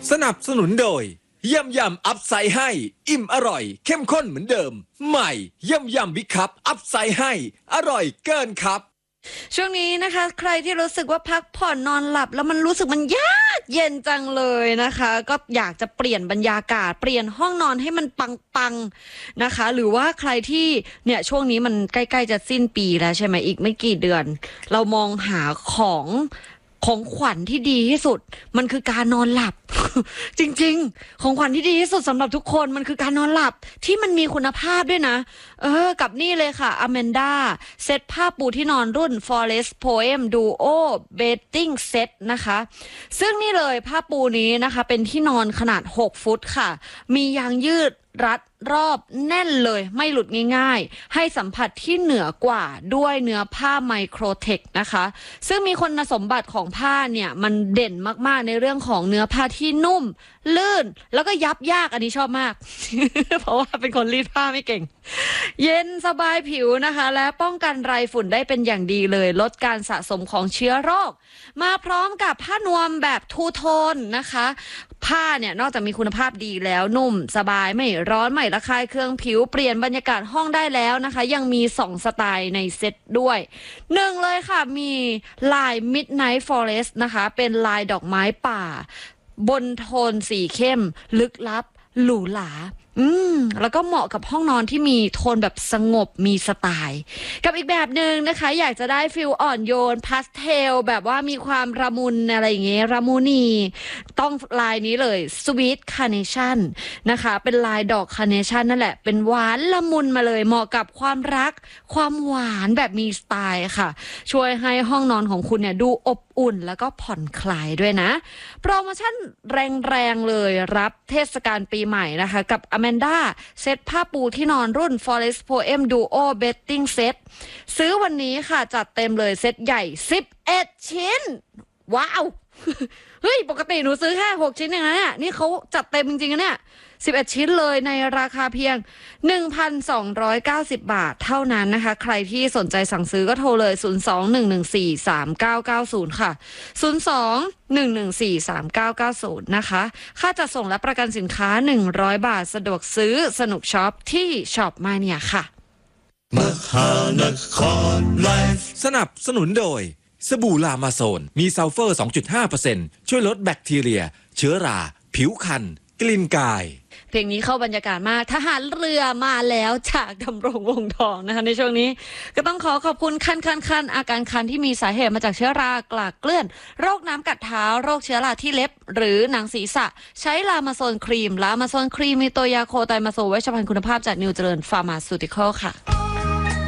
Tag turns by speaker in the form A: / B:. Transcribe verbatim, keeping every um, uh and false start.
A: สนับสนุนโดยยำยำอัพไซด์ให้อิ่มอร่อยเข้มข้นเหมือนเดิมใหม่ยำยำบิ๊กคัพอัพไซด์ให้อร่อยเกินครับ
B: ช่วงนี้นะคะใครที่รู้สึกว่าพักผ่อนนอนหลับแล้วมันรู้สึกมันยากเย็นจังเลยนะคะก็อยากจะเปลี่ยนบรรยากาศเปลี่ยนห้องนอนให้มันปังๆนะคะหรือว่าใครที่เนี่ยช่วงนี้มันใกล้ๆจะสิ้นปีแล้วใช่ไหมอีกไม่กี่เดือนเรามองหาของของขวัญที่ดีที่สุดมันคือการนอนหลับ จริงๆของขวัญที่ดีที่สุดสำหรับทุกคนมันคือการนอนหลับที่มันมีคุณภาพด้วยนะเออกับนี่เลยค่ะ Amanda เซตผ้าปูที่นอนรุ่น Forest Poem Duo Bedding Set นะคะซึ่งนี่เลยผ้าปูนี้นะคะเป็นที่นอนขนาดหกฟุตค่ะมียางยืดรัดรอบแน่นเลยไม่หลุดง่ายๆให้สัมผัสที่เหนือกว่าด้วยเนื้อผ้าไมโครเทคนะคะซึ่งมีคุณสมบัติของผ้าเนี่ยมันเด่นมากๆในเรื่องของเนื้อผ้าที่นุ่มลื่นแล้วก็ยับยากอันนี้ชอบมาก เพราะว่าเป็นคนรีดผ้าไม่เก่งเย็นสบายผิวนะคะและป้องกันไรฝุ่นได้เป็นอย่างดีเลยลดการสะสมของเชื้อโรคมาพร้อมกับผ้านวมแบบทูโทนนะคะผ้าเนี่ยนอกจากมีคุณภาพดีแล้วนุ่มสบายไม่ร้อนไม่ระคายเคืองผิวเปลี่ยนบรรยากาศห้องได้แล้วนะคะยังมีสองสไตล์ในเซตด้วยหนึ่งเลยค่ะมีลาย Midnight Forest นะคะเป็นลายดอกไม้ป่าบนโทนสีเข้มลึกลับหรูหราอืมแล้วก็เหมาะกับห้องนอนที่มีโทนแบบสงบมีสไตล์กับอีกแบบหนึ่งนะคะอยากจะได้ฟิลอ่อนโยนพาสเทลแบบว่ามีความระมุนอะไรอย่างเงี้ยระมุนีต้องลายนี้เลย Sweet Carnation นะคะเป็นลายดอกคาร์เนชั่นนั่นแหละเป็นหวานละมุนมาเลยเหมาะกับความรักความหวานแบบมีสไตล์ค่ะช่วยให้ห้องนอนของคุณเนี่ยดูอบอุ่นแล้วก็ผ่อนคลายด้วยนะโปรโมชั่นแรงๆเลยรับเทศกาลปีใหม่นะคะกับ Amanda เซตผ้าปูที่นอนรุ่น Forest Poem Duo Bedding Set ซื้อวันนี้ค่ะจัดเต็มเลยเซตใหญ่สิบเอ็ดชิ้นว้าว เฮ้ยปกติหนูซื้อแค่หกชิ้นอย่างนั้นเนี่ยนี่เขาจัดเต็มจริงๆนะเนี่ยสิบเอ็ดชิ้นเลยในราคาเพียง หนึ่งพันสองร้อยเก้าสิบ บาทเท่านั้นนะคะใครที่สนใจสั่งซื้อก็โทรเลยศูนย์ สอง หนึ่ง หนึ่ง สี่ สาม เก้า เก้า ศูนย์ค่ะศูนย์ สอง หนึ่ง หนึ่ง สี่ สาม เก้า เก้า ศูนย์นะคะค่าจัดส่งและประกันสินค้าหนึ่งร้อยบาทสะดวกซื้อสนุกช็อปที่ช็อปมาเนี่ยค่ะ
A: มหานครไลฟ์สนับสนุนโดยสบู่ลามาโซนมีซัลเฟอร์ สองจุดห้าเปอร์เซ็นต์ ช่วยลดแบคทีเรียเชื้อราผิวคันกลิ่นกาย
B: เพลงนี้เข้าบรรยากาศมากทหารเรือมาแล้วจากดำรงวงทองนะคะในช่วงนี้ก็ต้องขอขอบคุณคันคันคันอาการคันที่มีสาเหตุมาจากเชื้อรากลากเกลื่อนโรคน้ำกัดเท้าโรคเชื้อราที่เล็บหรือหนังศีรษะใช้ลามาโซนครีมลามาโซนครีมมีตัวยาโคไตมาโซเวชภัณฑ์คุณภาพจากนิวเจริญฟาร์มาซูติคอลค่ะ